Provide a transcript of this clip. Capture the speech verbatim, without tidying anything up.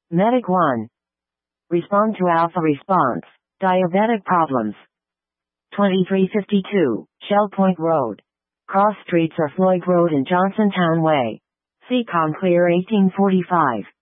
Medic one. Respond to alpha response. Diabetic problems. twenty-three fifty-two, Shell Point Road. Cross streets are Floyd Road and Johnsontown Way. Seacom Clear eighteen forty-five.